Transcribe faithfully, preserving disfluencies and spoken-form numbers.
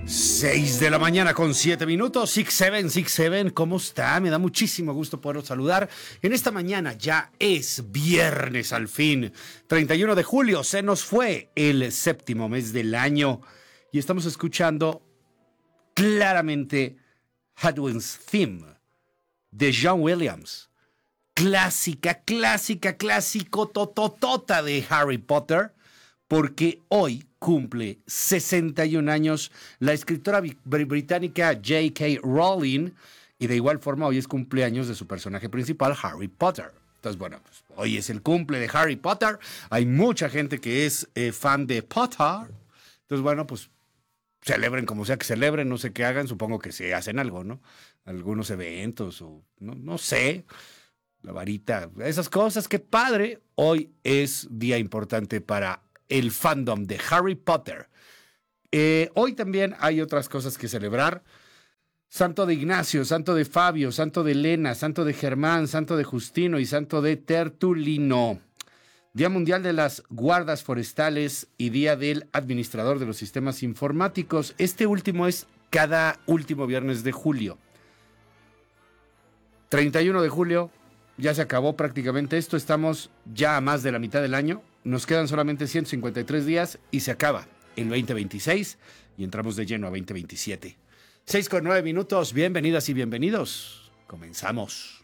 seis de la mañana con siete minutos, seis siete, seis siete, ¿cómo está? Me da muchísimo gusto poderlos saludar. En esta mañana ya es viernes al fin, treinta y uno de julio, se nos fue el séptimo mes del año y estamos escuchando claramente Hadwin's Theme de John Williams. Clásica, clásica, clásico, tototota de Harry Potter, porque hoy cumple sesenta y un años la escritora británica J K Rowling, y de igual forma hoy es cumpleaños de su personaje principal, Harry Potter. Entonces, bueno, pues hoy es el cumple de Harry Potter. Hay mucha gente que es eh, fan de Potter. Entonces, bueno, pues celebren como sea que celebren, no sé qué hagan, supongo que se hacen algo, ¿no? Algunos eventos o no, no sé, la varita, esas cosas, qué padre. Hoy es día importante para el fandom de Harry Potter. Eh, hoy también hay otras cosas que celebrar. Santo de Ignacio, santo de Fabio, santo de Elena, santo de Germán, santo de Justino y santo de Tertulino. Día Mundial de las Guardas Forestales y Día del Administrador de los Sistemas Informáticos. Este último es cada último viernes de julio. treinta y uno de julio, ya se acabó prácticamente esto. Estamos ya a más de la mitad del año. Nos quedan solamente ciento cincuenta y tres días y se acaba el veinte veintiséis y entramos de lleno a veinte veintisiete. seis con nueve minutos, bienvenidas y bienvenidos. Comenzamos.